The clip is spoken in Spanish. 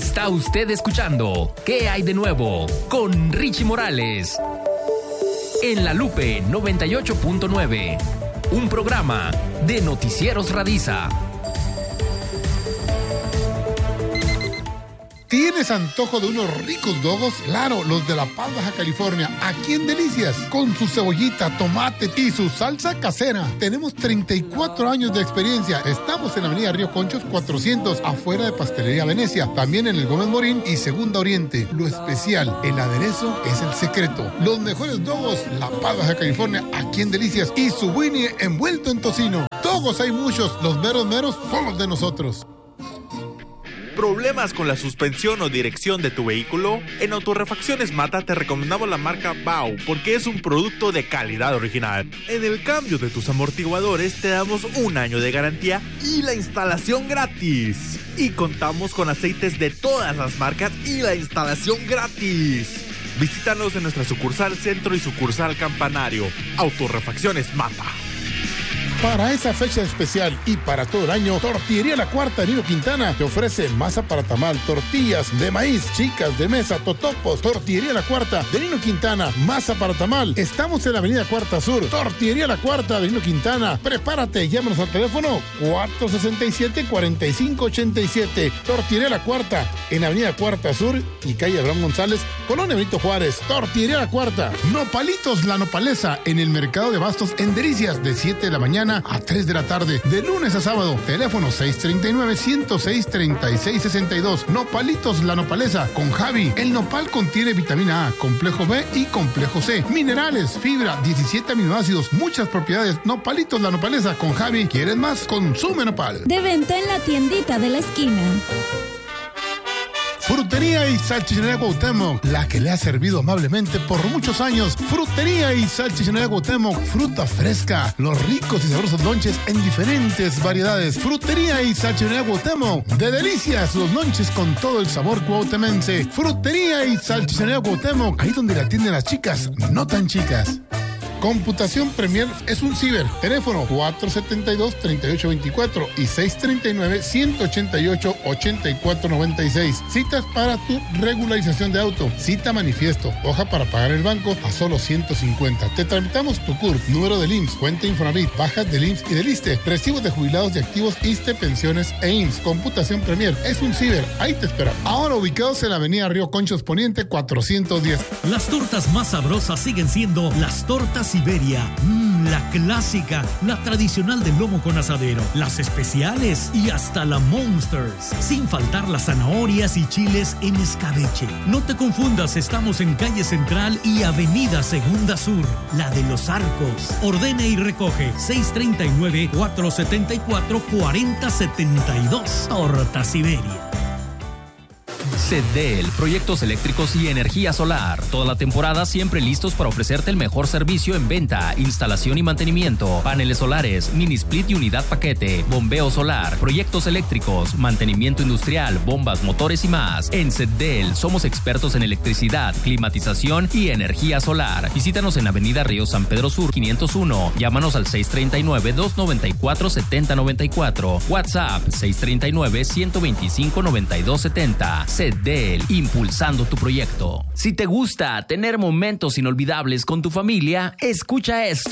Está usted escuchando ¿Qué hay de nuevo? Con Richie Morales. En La Lupe 98.9. Un programa de Noticieros Radiza. ¿Tienes antojo de unos ricos dogos? Claro, los de La Paz, Baja California, aquí en Delicias, con su cebollita, tomate y su salsa casera. Tenemos 34 años de experiencia. Estamos en Avenida Río Conchos 400, afuera de Pastelería Venecia. También en el Gómez Morín y Segunda Oriente. Lo especial, el aderezo es el secreto. Los mejores dogos, La Paz, Baja California, aquí en Delicias. Y su Winnie envuelto en tocino. Dogos hay muchos, los meros son los de nosotros. ¿Problemas con la suspensión o dirección de tu vehículo? En Autorrefacciones Mata te recomendamos la marca Bau porque es un producto de calidad original. En el cambio de tus amortiguadores te damos 1 año de garantía y la instalación gratis. Y contamos con aceites de todas las marcas y la instalación gratis. Visítanos en nuestra sucursal Centro y sucursal Campanario. Autorrefacciones Mata. Para esa fecha especial y para todo el año, Tortillería La Cuarta de Nino Quintana te ofrece masa para tamal, tortillas de maíz, chicas de mesa, totopos. Tortillería La Cuarta de Nino Quintana, masa para tamal. Estamos en la Avenida Cuarta Sur. Tortillería La Cuarta de Nino Quintana. Prepárate, llámanos al teléfono 467-4587. Tortillería La Cuarta en Avenida Cuarta Sur y calle Abraham González, Colonia Benito Juárez. Tortillería La Cuarta. Nopalitos La Nopaleza en el Mercado de Bastos en Delicias de 7 de la mañana a 3 de la tarde, de lunes a sábado. Teléfono 639-106-3662. Nopalitos La Nopaleza con Javi. El nopal contiene vitamina A, complejo B y complejo C, minerales, fibra, 17 aminoácidos, muchas propiedades. Nopalitos La Nopaleza con Javi. ¿Quieres más? Consume nopal. De venta en la tiendita de la esquina. Frutería y Salchichonería Cuauhtémoc, la que le ha servido amablemente por muchos años. Frutería y Salchichonería Cuauhtémoc, fruta fresca, los ricos y sabrosos lonches en diferentes variedades. Frutería y Salchichonería Cuauhtémoc, de Delicias, los lonches con todo el sabor cuauhtemense. Frutería y Salchichonería Cuauhtémoc, ahí donde la atienden las chicas, no tan chicas. Computación Premier es un ciber. Teléfono 472-3824 y 639-188-8496. Citas para tu regularización de auto. Cita manifiesto. Hoja para pagar el banco a solo 150. Te tramitamos tu CURP, número del IMSS, cuenta Infonavit, bajas del IMSS y del ISSSTE, recibos de jubilados y activos ISSSTE, pensiones e IMSS. Computación Premier es un ciber. Ahí te espera. Ahora ubicados en la Avenida Río Conchos Poniente 410. Las tortas más sabrosas siguen siendo las tortas Siberia, la clásica, la tradicional del lomo con asadero, las especiales y hasta la Monsters, sin faltar las zanahorias y chiles en escabeche. No te confundas, estamos en calle Central y avenida Segunda Sur, la de los Arcos. Ordena y recoge 639-474-4072. Torta Siberia. CEDEL, proyectos eléctricos y energía solar. Toda la temporada siempre listos para ofrecerte el mejor servicio en venta, instalación y mantenimiento. Paneles solares, mini split y unidad paquete, bombeo solar, proyectos eléctricos, mantenimiento industrial, bombas, motores y más. En CEDEL somos expertos en electricidad, climatización y energía solar. Visítanos en Avenida Río San Pedro Sur 501. Llámanos al 639-294-7094. WhatsApp 639-125-9270. CEDEL, impulsando tu proyecto. Si te gusta tener momentos inolvidables con tu familia, escucha esto.